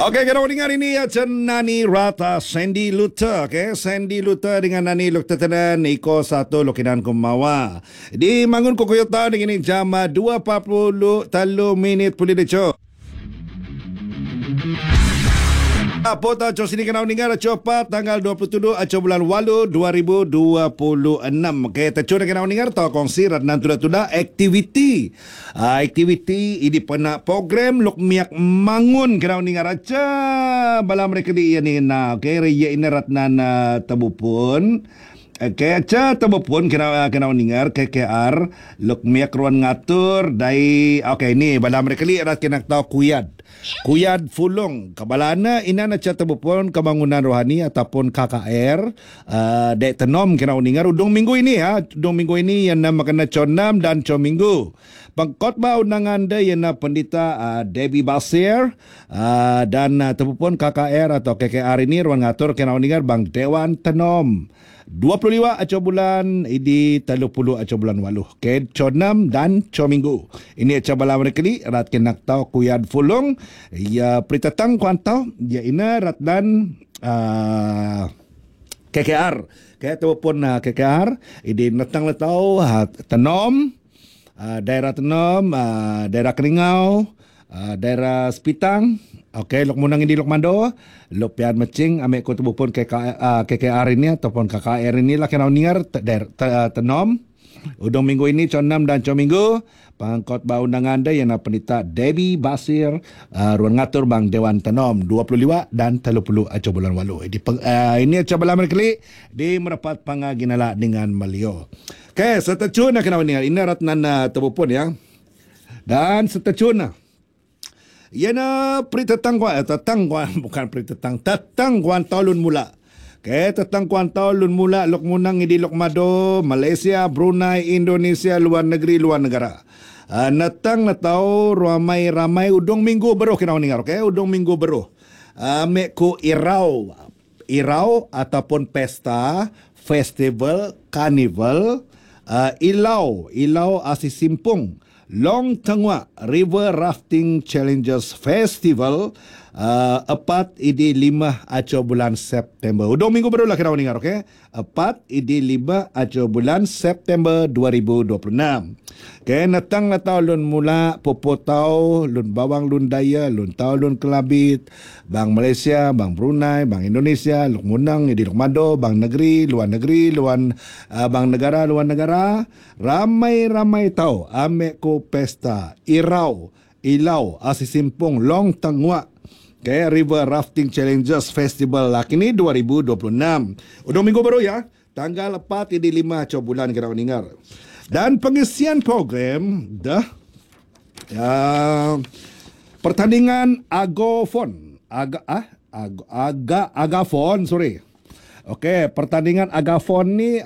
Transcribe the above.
Okey, kita dengar ini ya Nani Rata Sandy Luther. Okey, Sandy Luther dengan Nani Luther tenan iko satu lokinan kumawa. Di Mangun Kokoyota dengan ini jam 2.43 pulih deco. Pota Aco sini kena mendengar Copa tanggal 27 Aco bulan Walu 2026. Okay, Aco kena mendengar tahu kongsi ratnan tuda-tuda aktiviti. Aktiviti ini pernah program lok miak mangun kena mendengar aca bala mereka di ini na. Okay, raya ini ratnan tabupun. Okay, aca tabupun kena mendengar KKR lok miak ruan ngatur dai. Okay, ni bala mereka li rat kena tahu Kuyad Fulong kabalana ina na cha tabupon kebangunan rohani ataupun KKR dek tenom kena uningar udung minggu ini yang nama kena conam dan cominggu pengkhotbah undangan de yang pendeta Debbie Basir dan tabupon KKR atau KKR ini ruang ngatur kena uningar Bang Dewan Tenom 25 Aco bulan ini 30 Aco bulan Waluh ke conam dan cominggu ini aca bala mereka ni rat kenak tau Kuyad Fulong ya pritatang kuantau ya ina rat dan KKR ke ataupun KKR ini natang letau Tenom daerah Tenom daerah Keringau daerah Sepitang. Okey, lok munang ini lok mando, lok pian macing ame ko tubupon KKR ini ataupun KKR ini lah kena ningar Tenom. Udang minggu ini conam dan cominggu pangkhotbah undangan anda yang pendeta Debbie Basir ruang ngatur Bang Dewan Tenom 25 dan 30 Aco bulan Walu. Ini aca bala merkeli di merapat pangaginala dengan Malio. Okey, setecun nak kena ningar ini ratnan tubupon ya. Dan setecun Yana tatangguan taulun mula. Okay, tatangguan taulun mula lok munang di lok mado Malaysia, Brunei, Indonesia, luar negeri, luar negara. Natang natau ramai udung minggu beruh kena ningar. Okay, udung minggu beruh. Mek ku irau ataupun pesta, festival, carnival, ilau asi simpung. Long Tengwa River Rafting Challenges Festival 4 idi 5 Aco bulan September. Udang minggu baru lah kena mendengar, okey? 4 idi 5 Aco bulan September 2026. Okey, natang lun mula popo tau, lun bawang lun daya, lun tau lun kelabit, Bang Malaysia, Bang Brunei, Bang Indonesia, luk munang idi luk mado, Bang negeri, luan Bang negara, luar negara, ramai tau ame ko pesta ilau asisimpung Long Tengwa. Okay, River Rafting Challenges Festival lah kini 2026. Udang minggu baru ya. Tanggal 4 di 5 Aco bulan kena mendengar. Dan pengisian program pertandingan Agafon. Agafon, sorry. Okey, pertandingan Agafon ni